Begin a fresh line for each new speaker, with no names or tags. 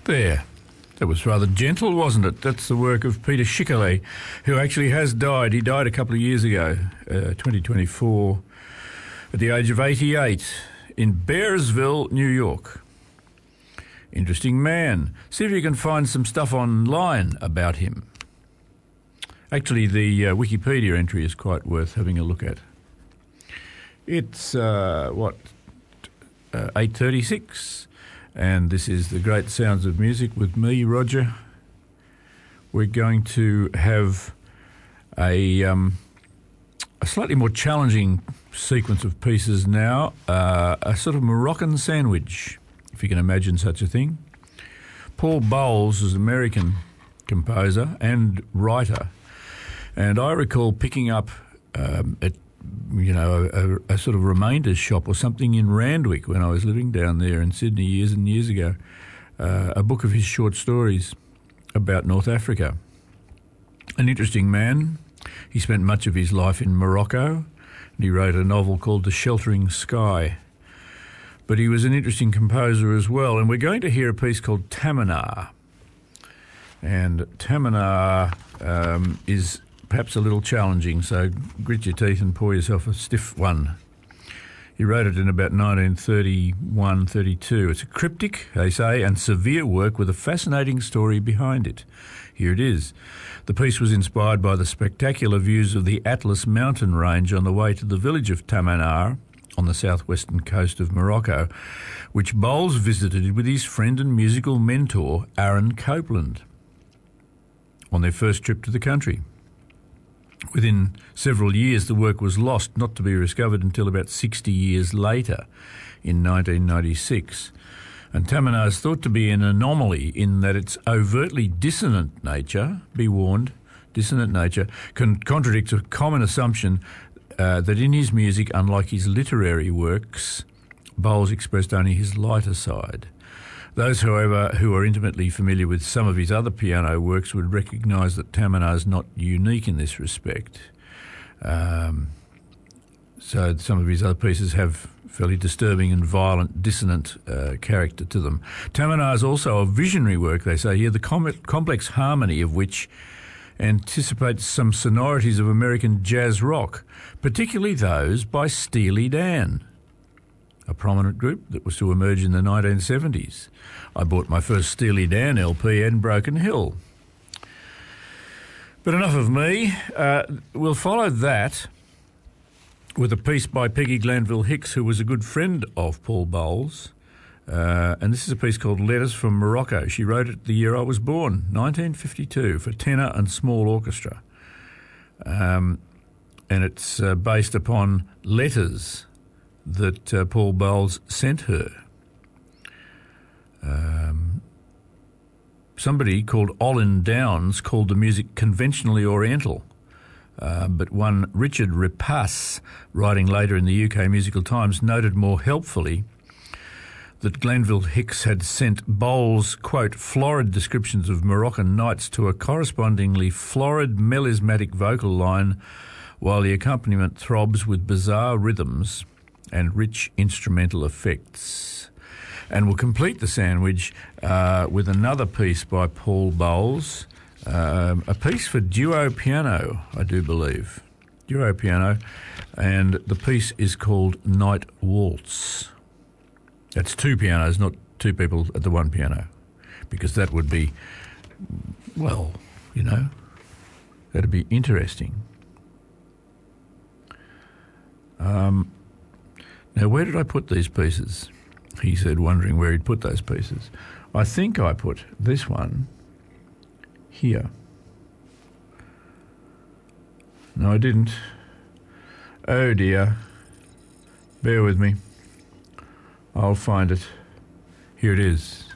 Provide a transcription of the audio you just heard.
There. That was rather gentle, wasn't it? That's the work of Peter Schickele, who actually has died. He died a couple of years ago, 2024, at the age of 88 in Bearsville, New York. Interesting man. See if you can find some stuff online about him. Actually, the Wikipedia entry is quite worth having a look at. It's, 8:36. And this is The Great Sounds of Music with me, Roger. We're going to have a slightly more challenging sequence of pieces now, a sort of Moroccan sandwich, if you can imagine such a thing. Paul Bowles is an American composer and writer, and I recall picking up at a sort of remainders shop or something in Randwick when I was living down there in Sydney years and years ago, a book of his short stories about North Africa. An interesting man. He spent much of his life in Morocco, and he wrote a novel called The Sheltering Sky. But he was an interesting composer as well, and we're going to hear a piece called Tamanar. And Tamanar is perhaps a little challenging, so grit your teeth and pour yourself a stiff one. He wrote it in about 1931-32. It's a cryptic, they say, and severe work with a fascinating story behind it. Here it is. The piece was inspired by the spectacular views of the Atlas mountain range on the way to the village of Tamanar on the southwestern coast of Morocco, which Bowles visited with his friend and musical mentor, Aaron Copland, on their first trip to the country. Within several years, the work was lost, not to be discovered until about 60 years later, in 1996. And Tamanar is thought to be an anomaly in that its overtly dissonant nature, be warned, dissonant nature, contradicts a common assumption that in his music, unlike his literary works, Bowles expressed only his lighter side. Those, however, who are intimately familiar with some of his other piano works would recognise that Tamanar is not unique in this respect. So some of his other pieces have fairly disturbing and violent, dissonant character to them. Tamanar is also a visionary work, they say here, the complex harmony of which anticipates some sonorities of American jazz rock, particularly those by Steely Dan, a prominent group that was to emerge in the 1970s. I bought my first Steely Dan LP in Broken Hill. But enough of me. We'll follow that with a piece by Peggy Glanville Hicks, who was a good friend of Paul Bowles. And this is a piece called Letters from Morocco. She wrote it the year I was born, 1952, for tenor and small orchestra. And it's based upon letters that Paul Bowles sent her. Somebody called Olin Downs called the music conventionally oriental, but one Richard Repass, writing later in the UK Musical Times, noted more helpfully that Glanville Hicks had sent Bowles, quote, florid descriptions of Moroccan nights to a correspondingly florid melismatic vocal line, while the accompaniment throbs with bizarre rhythms and rich instrumental effects. And we'll complete the sandwich with another piece by Paul Bowles, a piece for duo piano, I do believe. Duo piano, and the piece is called Night Waltz. That's two pianos, not two people at the one piano, because that would be, well, that'd be interesting. Now, where did I put these pieces? He said, wondering where he'd put those pieces. I think I put this one here. No, I didn't. Oh, dear. Bear with me. I'll find it. Here it is.